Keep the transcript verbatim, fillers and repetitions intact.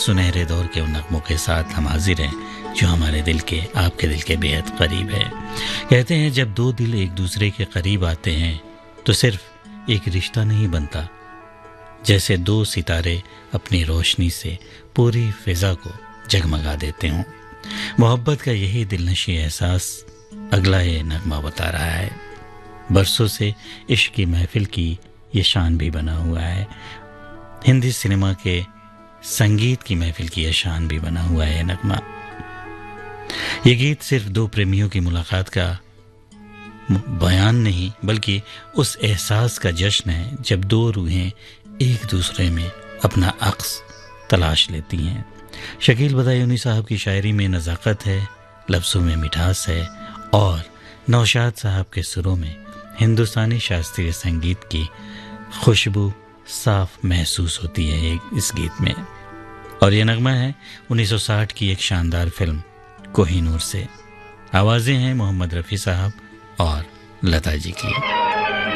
सुनहरे दौर के उन नगमों के साथ हम हाजिर हैं जो हमारे दिल के, आपके दिल के बेहद करीब है। कहते हैं जब दो दिल एक दूसरे के करीब आते हैं तो सिर्फ एक रिश्ता नहीं बनता, जैसे दो सितारे अपनी रोशनी से पूरी फिजा को जगमगा देते हों। मोहब्बत का यही दिलनशी एहसास अगला ये नगमा बता रहा है। बरसों से इश्क की महफिल की ये शान भी बना हुआ है, हिंदी सिनेमा के संगीत की महफिल की ये शान भी बना हुआ है। नगमा, ये गीत सिर्फ दो प्रेमियों की मुलाकात का बयान नहीं बल्कि उस एहसास का जश्न है जब दो रूहें एक दूसरे में अपना अक्स तलाश लेती हैं। शकील बदायूनी साहब की शायरी में नज़ाकत है, लफ्ज़ों में मिठास है और नौशाद साहब के सुरों में हिंदुस्तानी शास्त्रीय संगीत की खुशबू साफ महसूस होती है इस गीत में। और ये नगमा है उन्नीस सौ साठ की एक शानदार फिल्म कोहिनूर से। आवाज़ें हैं मोहम्मद रफ़ी साहब और लता जी की।